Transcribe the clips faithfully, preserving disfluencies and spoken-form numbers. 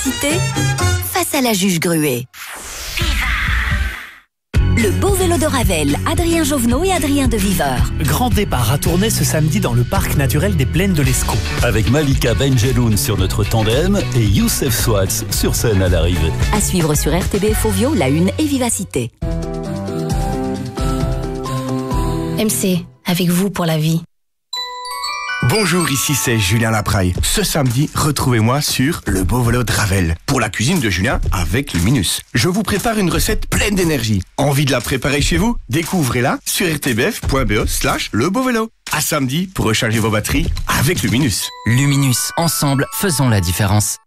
Vivacité, face à la juge Gruet. Le beau vélo de Ravel, Adrien Jovenot et Adrien de Viveur. Grand départ à Tournai ce samedi dans le parc naturel des Plaines de l'Escaut. Avec Malika Benjeloun sur notre tandem et Youssef Swatz sur scène à l'arrivée. À suivre sur R T B F Ovio, La Une et Vivacité. M C, avec vous pour la vie. Bonjour, ici c'est Julien Lapraille. Ce samedi, retrouvez-moi sur le beau vélo de Ravel pour la cuisine de Julien avec Luminus. Je vous prépare une recette pleine d'énergie. Envie de la préparer chez vous? Découvrez-la sur rtbf.be slash le beau vélo. À samedi pour recharger vos batteries avec Luminus. Luminus, ensemble, faisons la différence.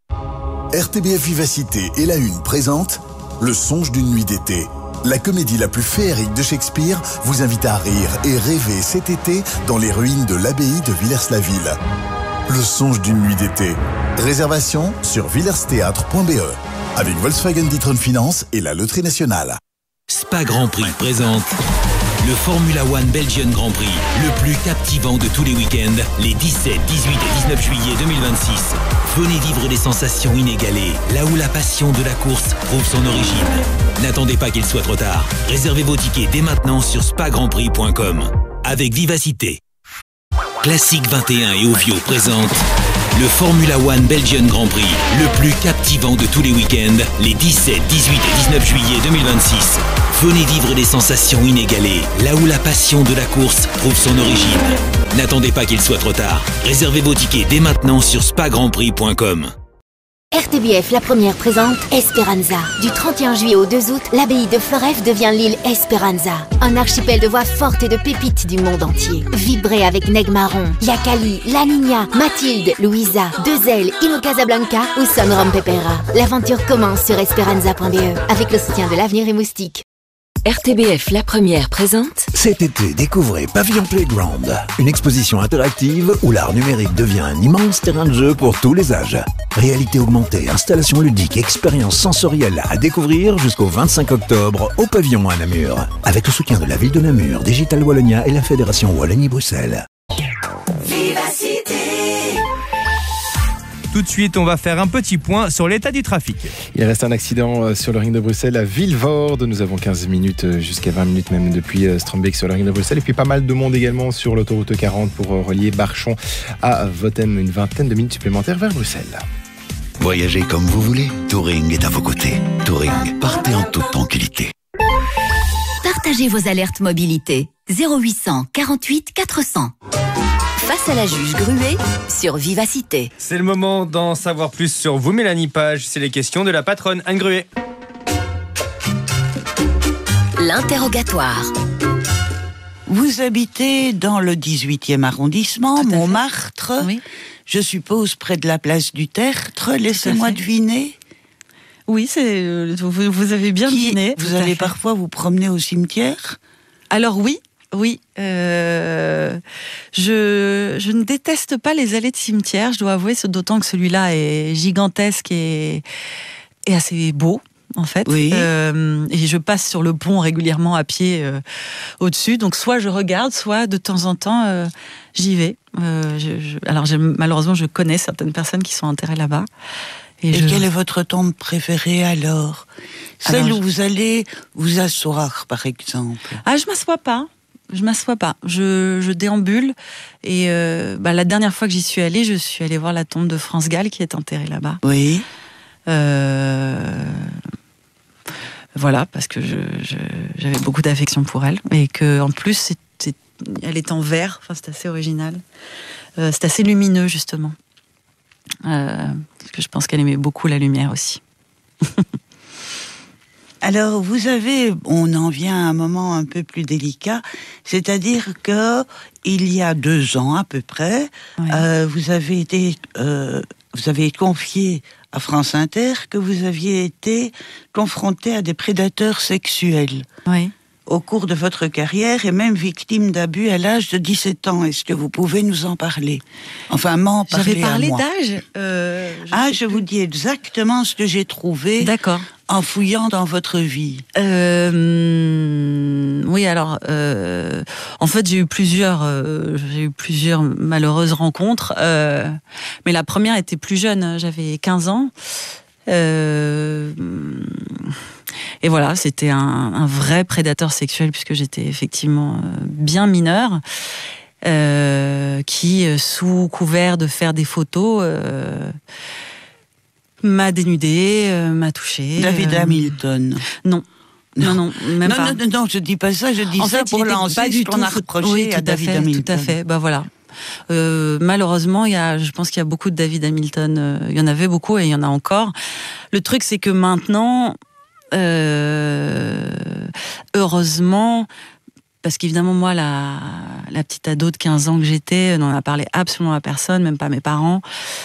R T B F Vivacité et La Une présente Le songe d'une nuit d'été. La comédie la plus féerique de Shakespeare vous invite à rire et rêver cet été dans les ruines de l'abbaye de Villers-la-Ville. Le songe d'une nuit d'été. Réservation sur villersthéâtre point be avec Volkswagen D'Ieteren Finance et la Loterie Nationale. Spa Grand Prix présente le Formula One Belgian Grand Prix, le plus captivant de tous les week-ends, les dix-sept, dix-huit et dix-neuf juillet deux mille vingt-six. Venez vivre des sensations inégalées, là où la passion de la course trouve son origine. N'attendez pas qu'il soit trop tard. Réservez vos tickets dès maintenant sur spa grand prix point com. Avec Vivacité. Classique vingt et un et Ovio présente le Formula One Belgian Grand Prix, le plus captivant de tous les week-ends, les dix-sept, dix-huit et dix-neuf juillet deux mille vingt-six. Venez vivre des sensations inégalées, là où la passion de la course trouve son origine. N'attendez pas qu'il soit trop tard. Réservez vos tickets dès maintenant sur spa grand prix point com. R T B F, la première présente Esperanza. Du trente et un juillet au deux août, l'abbaye de Floreffe devient l'île Esperanza. Un archipel de voix fortes et de pépites du monde entier. Vibrez avec Neg Marron, Yakali, La Niña, Mathilde, Louisa, Deux Ailes, Ino Casablanca ou Son Rom Pepera. L'aventure commence sur esperanza point be avec le soutien de l'Avenir et Moustique. R T B F, la première présente. Cet été, découvrez Pavillon Playground, une exposition interactive où l'art numérique devient un immense terrain de jeu pour tous les âges. Réalité augmentée, installation ludique, expérience sensorielle à découvrir jusqu'au vingt-cinq octobre au Pavillon à Namur. Avec le soutien de la ville de Namur, Digital Wallonia et la Fédération Wallonie-Bruxelles. Vivacité. Tout de suite, on va faire un petit point sur l'état du trafic. Il reste un accident sur le ring de Bruxelles à Vilvoorde. Nous avons quinze minutes jusqu'à vingt minutes même depuis Strombeek sur le ring de Bruxelles. Et puis pas mal de monde également sur l'autoroute quarante pour relier Barchon à Votem. Une vingtaine de minutes supplémentaires vers Bruxelles. Voyagez comme vous voulez, Touring est à vos côtés. Touring, partez en toute tranquillité. Partagez vos alertes mobilité. zéro huit cent quarante-huit quatre cents. Face à la juge Gruet sur Vivacité. C'est le moment d'en savoir plus sur vous, Mélanie Page. C'est les questions de la patronne Anne Gruet. L'interrogatoire. Vous habitez dans le dix-huitième arrondissement, Montmartre. Oui. Je suppose près de la place du Tertre. Laissez-moi deviner. Oui, c'est, vous, vous avez bien Qui, deviné. Vous allez parfois vous promener au cimetière? Alors oui. Oui, euh, je, je ne déteste pas les allées de cimetière, je dois avouer, d'autant que celui-là est gigantesque et, et assez beau, en fait. Oui. Euh, et je passe sur le pont régulièrement à pied euh, au-dessus, donc soit je regarde, soit de temps en temps euh, j'y vais. Euh, je, je, alors malheureusement, je connais certaines personnes qui sont enterrées là-bas. Et, et je... quelle est votre tombe préférée alors? Celle alors, où je... vous allez vous asseoir, par exemple? Ah, je m'assois pas. Je m'assois pas, je, je déambule et euh, bah, la dernière fois que j'y suis allée, je suis allée voir la tombe de France Gall qui est enterrée là-bas. Oui. Euh, voilà, parce que je, je, j'avais beaucoup d'affection pour elle et que en plus c'est, c'est, elle est en verre, enfin c'est assez original, euh, c'est assez lumineux justement, euh, parce que je pense qu'elle aimait beaucoup la lumière aussi. Alors, vous avez, on en vient à un moment un peu plus délicat, c'est-à-dire que il y a deux ans à peu près, oui. euh, vous avez été, euh, vous avez confié à France Inter que vous aviez été confronté à des prédateurs sexuels. Oui. Au cours de votre carrière et même victime d'abus à l'âge de dix-sept ans. Est-ce que vous pouvez nous en parler? Enfin, m'en parler J'avais parlé à moi. d'âge euh, je Ah, je plus. vous dis exactement ce que j'ai trouvé. D'accord. En fouillant dans votre vie. Euh, oui, alors, euh, en fait, j'ai eu plusieurs, euh, j'ai eu plusieurs malheureuses rencontres, euh, mais la première était plus jeune. J'avais quinze ans. Euh, et voilà, c'était un, un vrai prédateur sexuel puisque j'étais effectivement bien mineure. Euh, qui, sous couvert de faire des photos, euh, m'a dénudée, euh, m'a touchée. David euh, Hamilton. Non. Non, non, même non, pas. Non, non, je dis pas ça, je dis en ça fait, pour lancer pas du ce qu'on tout a reproché oui, à David fait, Hamilton. Tout à fait, bah voilà. Euh, malheureusement, il y a, je pense qu'il y a beaucoup de David Hamilton. Euh, il y en avait beaucoup et il y en a encore. Le truc, c'est que maintenant, euh, heureusement, parce qu'évidemment, moi, la, la petite ado de quinze ans que j'étais, n'en a parlé absolument à personne, même pas à mes parents.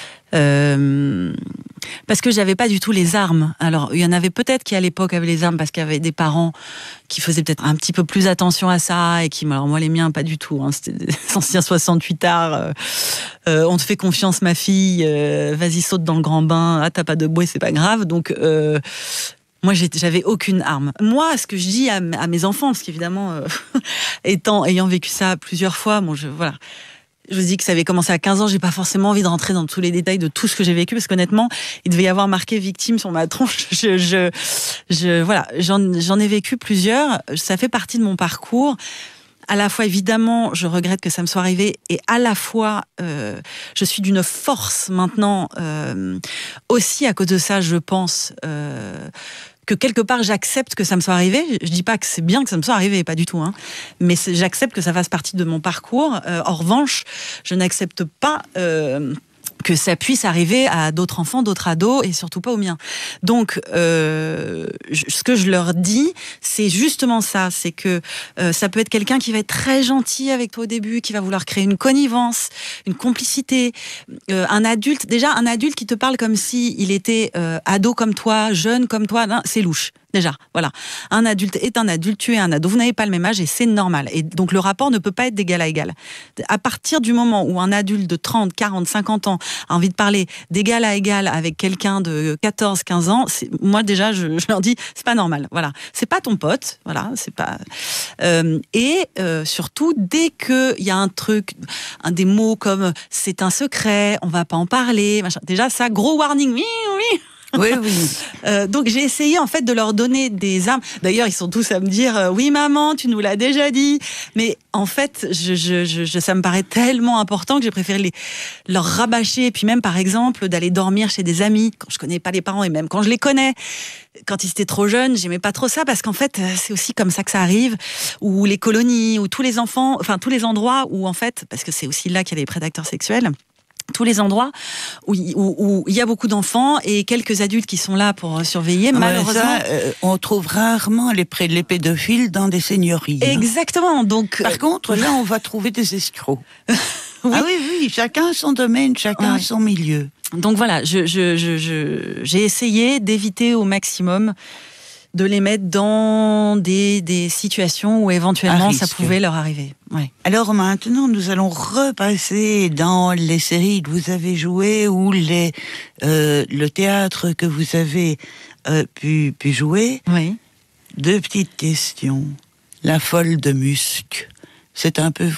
Euh, parce que j'avais pas du tout les armes. Alors, il y en avait peut-être qui à l'époque avaient les armes parce qu'il y avait des parents qui faisaient peut-être un petit peu plus attention à ça et qui, alors moi les miens pas du tout. Hein, c'était des anciens soixante-huit ards. Euh, euh, on te fait confiance, ma fille. Euh, vas-y, saute dans le grand bain. Ah, t'as pas de bouée, c'est pas grave. Donc euh, moi, j'avais aucune arme. Moi, ce que je dis à, à mes enfants, parce qu'évidemment, euh, étant ayant vécu ça plusieurs fois, bon, je voilà. Je vous dis que ça avait commencé à quinze ans, j'ai pas forcément envie de rentrer dans tous les détails de tout ce que j'ai vécu, parce qu'honnêtement, il devait y avoir marqué victime sur ma tronche. Je, je, je voilà, j'en, j'en ai vécu plusieurs. Ça fait partie de mon parcours. À la fois, évidemment, je regrette que ça me soit arrivé, et à la fois, euh, je suis d'une force maintenant, euh, aussi à cause de ça, je pense, euh, que quelque part j'accepte que ça me soit arrivé. Je dis pas que c'est bien que ça me soit arrivé, pas du tout, hein. Mais j'accepte que ça fasse partie de mon parcours. Euh, en revanche, je n'accepte pas euh, que ça puisse arriver à d'autres enfants, d'autres ados, et surtout pas aux miens. Donc, euh, je, ce que je leur dis, c'est justement ça, c'est que euh, ça peut être quelqu'un qui va être très gentil avec toi au début, qui va vouloir créer une connivence, une complicité, euh, un adulte, déjà un adulte qui te parle comme si il était euh, ado comme toi, jeune comme toi, non, c'est louche. Déjà, voilà. Un adulte est un adulte, tu es un ado, vous n'avez pas le même âge et c'est normal. Et donc le rapport ne peut pas être d'égal à égal. À partir du moment où un adulte de trente, quarante, cinquante ans a envie de parler d'égal à égal avec quelqu'un de quatorze, quinze ans, moi déjà je, je leur dis c'est pas normal. Voilà, c'est pas ton pote. Voilà, c'est pas. Euh, et euh, surtout dès que il y a un truc, un des mots comme c'est un secret, on va pas en parler. Machin. Déjà ça, gros warning. Oui, oui. Oui, oui. Euh, donc j'ai essayé en fait de leur donner des armes. D'ailleurs, ils sont tous à me dire euh, oui maman, tu nous l'as déjà dit. Mais en fait, je, je, je, ça me paraît tellement important que j'ai préféré les, leur rabâcher. Et puis même par exemple d'aller dormir chez des amis quand je connais pas les parents et même quand je les connais. Quand ils étaient trop jeunes, j'aimais pas trop ça parce qu'en fait c'est aussi comme ça que ça arrive. Ou les colonies, ou tous les enfants, enfin tous les endroits où en fait, parce que c'est aussi là qu'il y a les prédateurs sexuels. Tous les endroits où il où, où y a beaucoup d'enfants et quelques adultes qui sont là pour surveiller, ouais, malheureusement... Ça, euh, on trouve rarement les, les pédophiles dans des seigneuries. Exactement, donc... Par contre, là, on va trouver des escrocs. Oui. Ah oui, oui, chacun son domaine, chacun ouais. son milieu. Donc voilà, je, je, je, je, j'ai essayé d'éviter au maximum de les mettre dans des, des situations où éventuellement ça pouvait leur arriver. Ouais. Alors maintenant, nous allons repasser dans les séries que vous avez jouées ou les, euh, le théâtre que vous avez euh, pu, pu jouer. Oui. Deux petites questions. La folle de Musc, c'est un peu vous ?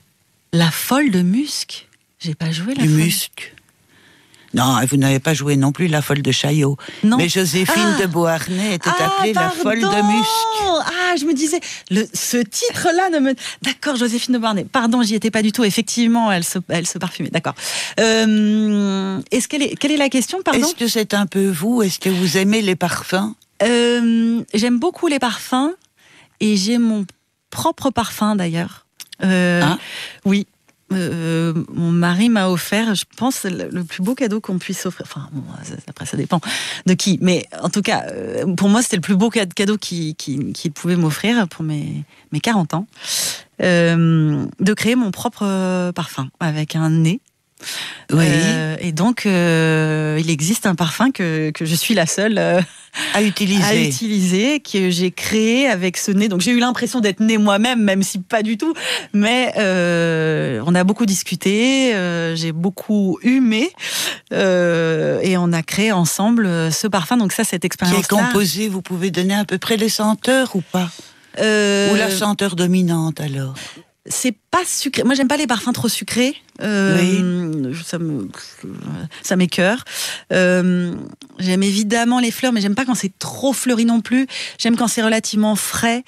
La folle de Musc ? J'ai pas joué la du folle. Musc. Non, vous n'avez pas joué non plus la folle de Chaillot. Non. Mais Joséphine ah. de Beauharnais était ah, appelée pardon. la folle de Musc. Ah, je me disais, le, ce titre-là ne me... D'accord, Joséphine de Beauharnais. Pardon, j'y étais pas du tout. Effectivement, elle se, elle se parfumait. D'accord. Euh, est-ce qu'elle est, quelle est la question, pardon ? Est-ce que c'est un peu vous ? Est-ce que vous aimez les parfums ? euh, J'aime beaucoup les parfums et j'ai mon propre parfum d'ailleurs. Euh, ah. Oui. Euh, mon mari m'a offert, je pense, le, le plus beau cadeau qu'on puisse offrir. Enfin, bon, ça, après, ça dépend de qui. Mais en tout cas, euh, pour moi, c'était le plus beau cadeau qu'il qui, qui pouvait m'offrir pour mes, mes quarante ans. Euh, de créer mon propre parfum avec un nez. Oui. Euh, et donc, euh, il existe un parfum que, que je suis la seule euh, à utiliser. à utiliser, que j'ai créé avec ce nez. Donc, j'ai eu l'impression d'être née moi-même, même si pas du tout. Mais euh, on a beaucoup discuté, euh, j'ai beaucoup humé, euh, et on a créé ensemble ce parfum. Donc ça, cette expérience-là. Qui est composé, vous pouvez donner à peu près les senteurs ou pas ? euh... Ou la senteur dominante alors ? c'est pas sucré. Moi, j'aime pas les parfums trop sucrés. Euh, oui. Ça me, ça m'écoeure. Euh, j'aime évidemment les fleurs, mais j'aime pas quand c'est trop fleuri non plus. J'aime quand c'est relativement frais.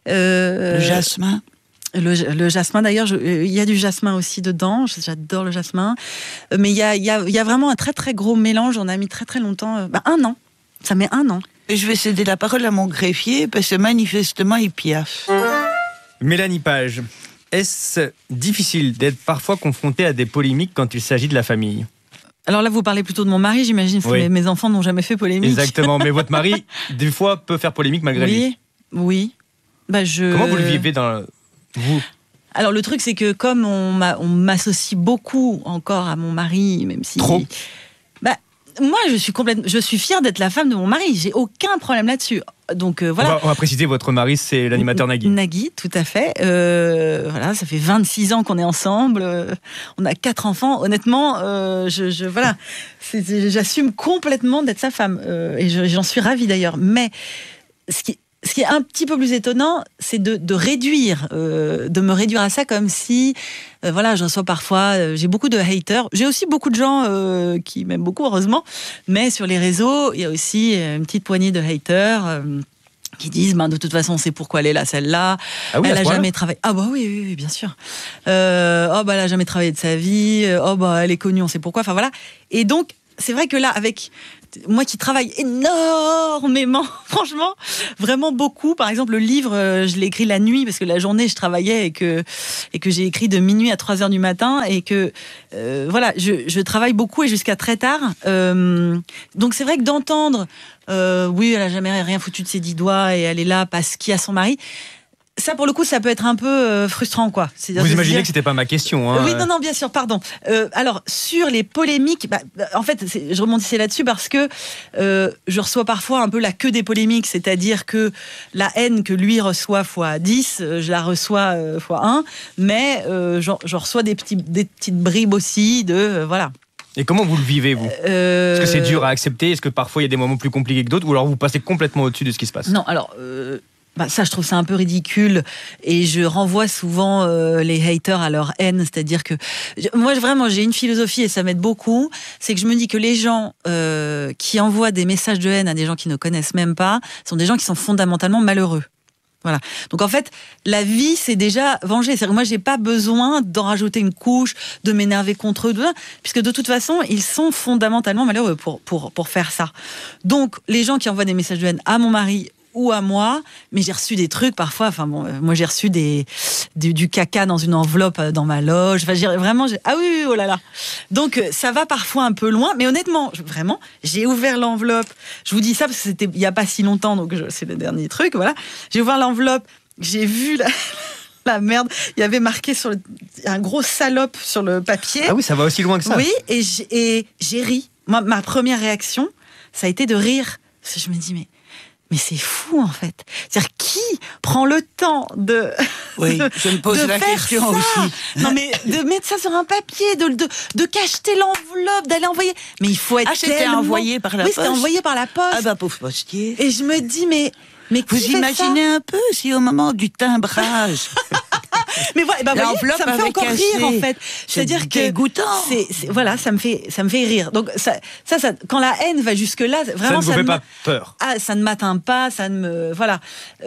Euh, le jasmin. Le, le jasmin, d'ailleurs, il y a du jasmin aussi dedans. J'adore le jasmin. Mais il y a, y, a, y a vraiment un très très gros mélange. On a mis très très longtemps. Bah, un an. Ça met un an. Et je vais céder la parole à mon greffier parce que manifestement, il piaffe. Mélanie Page, est-ce difficile d'être parfois confrontée à des polémiques quand il s'agit de la famille ? Alors là, vous parlez plutôt de mon mari, j'imagine, parce oui. que mes enfants n'ont jamais fait polémique. Exactement, mais votre mari, des fois, peut faire polémique malgré oui, lui. Oui, bah je... Comment vous le vivez dans vous ? Alors le truc, c'est que comme on, m'a, on m'associe beaucoup encore à mon mari, même si... Trop ? Bah, moi, je suis complètement, je suis fière d'être la femme de mon mari. J'ai aucun problème là-dessus. Donc euh, voilà. On va, on va préciser, votre mari, c'est l'animateur Nagui. Nagui, tout à fait. Euh, voilà, ça fait vingt-six ans qu'on est ensemble. Euh, on a quatre enfants. Honnêtement, euh, je, je voilà, c'est, c'est, j'assume complètement d'être sa femme euh, et je, j'en suis ravie d'ailleurs. Mais ce qui Ce qui est un petit peu plus étonnant, c'est de, de réduire, euh, de me réduire à ça comme si, euh, voilà, je reçois parfois, euh, j'ai beaucoup de haters. J'ai aussi beaucoup de gens euh, qui m'aiment beaucoup, heureusement. Mais sur les réseaux, il y a aussi une petite poignée de haters euh, qui disent, ben, de toute façon, on sait pourquoi elle est là, celle-là. Ah oui, elle a jamais travaillé. Ah bah oui, oui, oui, bien sûr. Euh, oh bah elle a jamais travaillé de sa vie. Oh bah elle est connue, on sait pourquoi. Enfin voilà. Et donc, c'est vrai que là, avec moi qui travaille énormément, franchement, vraiment beaucoup. Par exemple, le livre, je l'ai écrit la nuit parce que la journée, je travaillais et que, et que j'ai écrit de minuit à trois heures du matin et que, euh, voilà, je, je travaille beaucoup et jusqu'à très tard. Euh, donc, c'est vrai que d'entendre, euh, oui, elle a jamais rien foutu de ses dix doigts et elle est là parce qu'il y a son mari. Ça, pour le coup, ça peut être un peu euh, frustrant, quoi. C'est-à-dire Vous imaginez dire... que c'était pas ma question, hein. Oui, non, non, bien sûr, pardon. Euh, alors, sur les polémiques, bah, en fait, c'est, je rebondissais là-dessus parce que euh, je reçois parfois un peu la queue des polémiques, c'est-à-dire que la haine que lui reçoit fois dix, euh, je la reçois euh, fois un, mais euh, j'en, j'en reçois des, petits, des petites bribes aussi de... Euh, voilà. Et comment vous le vivez, vous ? euh... Est-ce que c'est dur à accepter ? Est-ce que parfois il y a des moments plus compliqués que d'autres ? Ou alors vous passez complètement au-dessus de ce qui se passe ? Non, alors... Euh... Bah ça, je trouve ça un peu ridicule et je renvoie souvent euh, les haters à leur haine, c'est-à-dire que moi vraiment j'ai une philosophie et ça m'aide beaucoup, c'est que je me dis que les gens euh, qui envoient des messages de haine à des gens qui ne connaissent même pas sont des gens qui sont fondamentalement malheureux. Voilà. Donc en fait, la vie c'est déjà venger. C'est-à-dire que moi j'ai pas besoin d'en rajouter une couche, de m'énerver contre eux, puisque de toute façon ils sont fondamentalement malheureux pour pour pour faire ça. Donc les gens qui envoient des messages de haine à mon mari ou à moi, mais j'ai reçu des trucs parfois, enfin bon, euh, moi j'ai reçu des, du, du caca dans une enveloppe dans ma loge, enfin j'ai vraiment, j'ai, ah oui, oui, oh là là. Donc euh, ça va parfois un peu loin, mais honnêtement, je, vraiment, j'ai ouvert l'enveloppe, je vous dis ça parce que c'était il y a pas si longtemps, donc je, c'est le dernier truc, voilà. J'ai ouvert l'enveloppe, j'ai vu la... la merde, il y avait marqué sur le, un gros salope sur le papier. Ah oui, ça va aussi loin que ça. Oui, et j'ai, et j'ai ri. Moi, ma première réaction, ça a été de rire. Parce que je me dis, mais Mais c'est fou, en fait. C'est-à-dire, qui prend le temps de... Oui, je me pose la question ça aussi. Non, mais de mettre ça sur un papier, de, de, de cacheter l'enveloppe, d'aller envoyer... Mais il faut être Ah, c'était tellement... envoyé par la oui, poste. Oui, c'était envoyé par la poste. Ah bah, pauvre postier. Et je me dis, mais... mais Vous qui fait imaginez ça un peu si au moment du timbrage... Mais voilà, bah voyez, ça me fait encore cassé. rire en fait. C'est C'est-à-dire que dégoûtant. C'est, c'est, voilà, ça me fait, ça me fait rire. Donc ça, ça, ça quand la haine va jusque là, vraiment ça ne vous ça fait ne pas peur. Ah, ça ne m'atteint pas, ça ne me, voilà.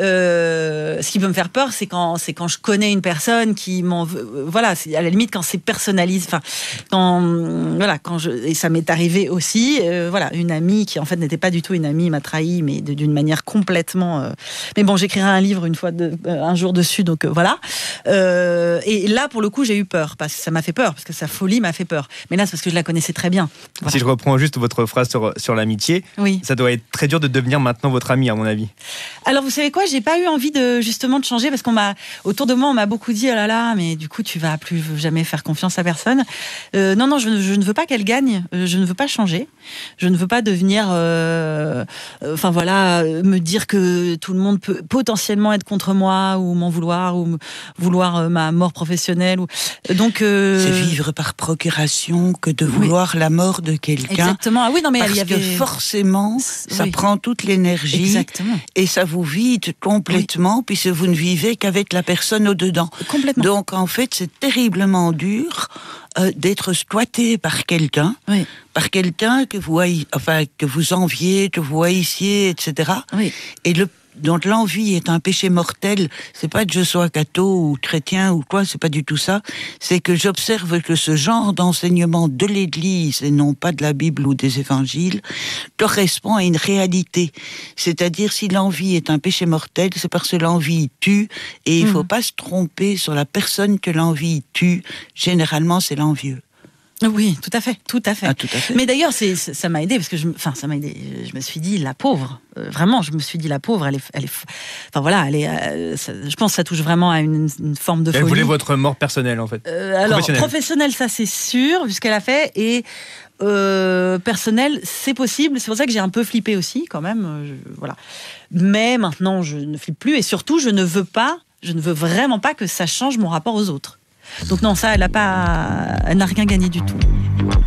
Euh, ce qui peut me faire peur, c'est quand, c'est quand je connais une personne qui m'en veut. Voilà, c'est à la limite quand c'est personnalisé. Enfin, quand, voilà, quand je, et ça m'est arrivé aussi. Euh, voilà, une amie qui en fait n'était pas du tout une amie m'a trahi, mais de, d'une manière complètement. Euh, mais bon, j'écrirai un livre une fois, de, euh, un jour dessus, donc euh, voilà. Euh, et là, pour le coup, j'ai eu peur, parce que ça m'a fait peur, parce que sa folie m'a fait peur. Mais là, c'est parce que je la connaissais très bien. Voilà. Si je reprends juste votre phrase sur, sur l'amitié, oui. Ça doit être très dur de devenir maintenant votre ami, à mon avis. Alors, vous savez quoi, j'ai pas eu envie de, justement, de changer, parce qu'on m'a, autour de moi, on m'a beaucoup dit, oh là là, mais du coup, tu vas plus jamais faire confiance à personne. Euh, non, non, je, je ne veux pas qu'elle gagne, je ne veux pas changer, je ne veux pas devenir, euh, enfin voilà, me dire que tout le monde peut potentiellement être contre moi, ou m'en vouloir, ou vouloir vouloir euh, ma mort professionnelle. Ou... Donc, euh... c'est vivre par procuration que de vouloir oui. la mort de quelqu'un. Exactement. Ah oui, non, mais parce il y avait... que forcément, ça oui. prend toute l'énergie. Exactement. Et ça vous vide complètement, oui. puisque vous ne vivez qu'avec la personne au-dedans. Complètement. Donc, en fait, c'est terriblement dur euh, d'être squatté par quelqu'un, oui. par quelqu'un que vous, haï... enfin, que vous enviez, que vous haïssiez, et cetera. Oui. Et le Donc l'envie est un péché mortel. C'est pas que je sois catho ou chrétien ou quoi, c'est pas du tout ça. C'est que j'observe que ce genre d'enseignement de l'Église et non pas de la Bible ou des Évangiles correspond à une réalité. C'est-à-dire si l'envie est un péché mortel, c'est parce que l'envie tue et il mmh. faut pas se tromper sur la personne que l'envie tue. Généralement, c'est l'envieux. Oui, tout à fait, tout à fait. Ah, tout à fait. Mais d'ailleurs, c'est, ça m'a aidé parce que je, enfin, ça m'a aidé. Je me suis dit la pauvre, euh, vraiment, je me suis dit la pauvre, elle est, elle est, enfin voilà, elle est. Euh, ça, je pense que ça touche vraiment à une, une forme de folie. Elle voulait votre mort personnelle, en fait. Euh, alors professionnelle. professionnelle, ça c'est sûr, vu ce qu'elle a fait, et euh, personnel, c'est possible. C'est pour ça que j'ai un peu flippé aussi, quand même. Je, voilà. Mais maintenant, je ne flippe plus, et surtout, je ne veux pas, je ne veux vraiment pas que ça change mon rapport aux autres. Donc non, ça, elle n'a pas, elle n'a rien gagné du tout.